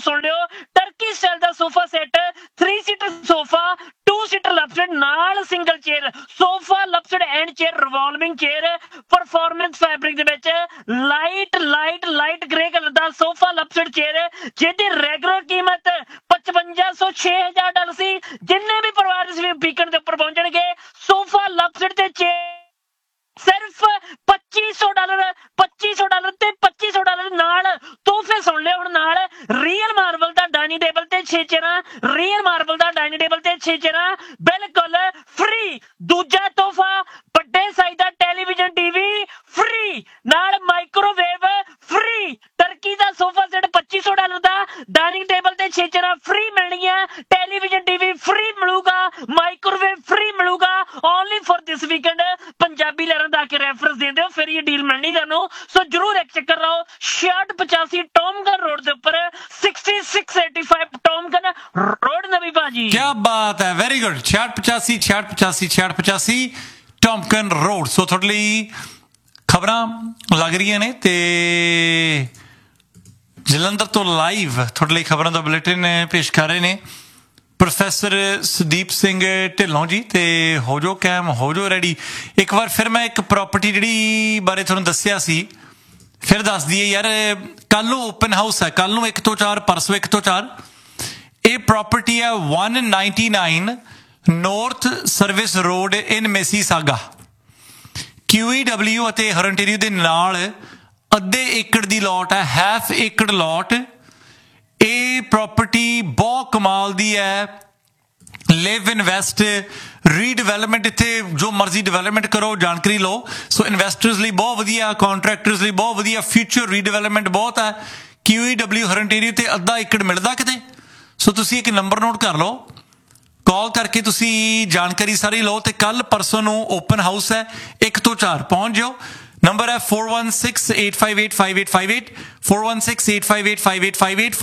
सुन लियो Turkey style दा sofa set 3 seater sofa 2 seater लपसेट नाल single chair sofa लपसेट and chair revolving chair performance fabric they which light grey colour दा sofa लपसेट chair जिहदी regular कीमत $5500 सी जिन्ने भी परिवार इस वीकेंड के उपर पहुंचणगे सोफा लपसेट ते चेयर सिर्फ $2500 ते $2500 नाल तोहफे सुन लियो हुण नाल रियल मार्बल दा डाइनिंग टेबल ते 6 चेयरां रियल मार्बल दा डाइनिंग टेबल ते 6 चेयरां बिल्कुल फ्री दूजा तोहफा बड़े साइज दा टेलीविजन टीवी फ्री नाल माइक्रोवेव फ्री टर्की दा सोफा सेट $2500 दा डाइनिंग टेबल ते 6 चेयरां free मिलणगीਆਂ television TV free मिलूगा microwave free मिलूगा only for this weekend Punjabi लहरां दा के रेफरेंस दे दिओ फिर ये डील मिलनी तुहानू सो जरूर एक चक्कर लाओ 6685 टॉमगन रोड दे ऊपर 6685 टॉमगन रोड नवी भाजी क्या बात है वेरी गुड 6685 टॉमगन रोड सो थोड़े ਲਈ ਖਬਰਾਂ ਲੱਗ ਰਹੀਆਂ ਨੇ ਤੇ ਜਲੰਧਰ ਤੋਂ ਲਾਈਵ ਤੁਹਾਡੇ ਲਈ ਖਬਰਾਂ ਦਾ ਬੁਲੇਟਿਨ ਪੇਸ਼ ਕਰ ਰਹੇ ਨੇ ਪ੍ਰੋਫੈਸਰ ਸੁਦੀਪ ਸਿੰਘ ਢਿੱਲੋਂ ਜੀ ਤੇ ਹੋ ਜੋ ਕੈਮ ਹੋ ਜੋ ਰੈਡੀ ਇੱਕ ਵਾਰ ਫਿਰ ਮੈਂ ਇੱਕ ਪ੍ਰਾਪਰਟੀ ਜਿਹੜੀ ਬਾਰੇ ਤੁਹਾਨੂੰ ਦੱਸਿਆ ਸੀ ਫਿਰ ਦੱਸ ਦਈਏ ਯਾਰ ਕੱਲ ਨੂੰ ਓਪਨ ਹਾਊਸ ਹੈ ਕੱਲ ਨੂੰ 1 ਤੋਂ 4 ਪਰਸੋਂ 1 ਤੋਂ 4 ਇਹ ਪ੍ਰਾਪਰਟੀ ਹੈ 199 ਨਾਰਥ ਸਰਵਿਸ ਰੋਡ ਇਨ ਮਿਸੀਸਾਗਾ QEW ਅਤੇ ਹਰਨਟੇਰੀਓ ਦੇ ਨਾਲ ਅੱਧੇ ਏਕੜ ਦੀ ਲੋਟ ਹੈ ਹਾਫ ਏਕੜ ਲੋਟ ਇਹ ਪ੍ਰਾਪਰਟੀ ਬਹੁਤ ਕਮਾਲ ਦੀ ਹੈ ਲਿਵ ਇਨਵੈਸਟ ਰੀਡਿਵੈਲਪਮੈਂਟ ਇੱਥੇ ਜੋ ਮਰਜ਼ੀ ਡਿਵੈਲਪਮੈਂਟ ਕਰੋ ਜਾਣਕਾਰੀ ਲਓ ਸੋ ਇਨਵੈਸਟਰਸ ਲਈ ਬਹੁਤ ਵਧੀਆ ਕੰਟਰੈਕਟਰਸ ਲਈ ਬਹੁਤ ਵਧੀਆ ਫਿਊਚਰ ਰੀਡਿਵੈਲਪਮੈਂਟ ਬਹੁਤ ਹੈ QEW ਹਰਨਟੇਰੀਓ ਤੇ ਅੱਧਾ ਏਕੜ ਮਿਲਦਾ ਕਿਤੇ ਸੋ ਤੁਸੀਂ ਇੱਕ ਨੰਬਰ ਨੋਟ ਕਰ ਲਓ ਕਾਲ ਕਰਕੇ ਤੁਸੀਂ ਜਾਣਕਾਰੀ ਸਾਰੀ ਲਓ ਤੇ ਕੱਲ ਪਰਸੋਂ ਨੂੰ ਓਪਨ ਹਾਊਸ ਹੈ 1 ਤੋਂ 4 ਪਹੁੰਚ ਜਾਓ ਨੰਬਰ ਹੈ 4168585858 4168585858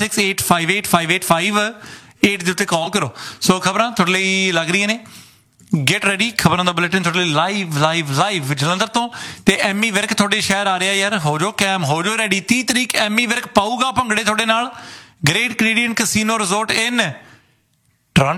4168585858 ਦੇ ਉੱਤੇ ਕਾਲ ਕਰੋ ਸੋ ਖਬਰਾਂ ਤੁਹਾਡੇ ਲਈ ਲੱਗ ਰਹੀਆਂ ਨੇ ਗੈਟ ਰੈਡੀ ਖਬਰਾਂ ਦਾ ਬੁਲੇਟਿਨ ਤੁਹਾਡੇ ਲਈ ਲਾਈਵ ਜਲੰਧਰ ਤੋਂ ਤੇ ਐਮੀ ਵਿਰਕ ਤੁਹਾਡੇ ਸ਼ਹਿਰ ਆ ਰਿਹਾ ਯਾਰ ਹੋ ਜੋ ਕੈਮ ਹੋ ਜੋ ਰੈਡੀ 30 ਤਰੀਕ ਐਮੀ ਵਿਰਕ ਪਾਊਗਾ ਭੰਗੜੇ ਤੁਹਾਡੇ ਨਾਲ ਗ੍ਰੇਟ ਕੈਨੇਡੀਅਨ ਕੈਸੀਨੋ ਰਿਜ਼ੋਰਟ ਇਨ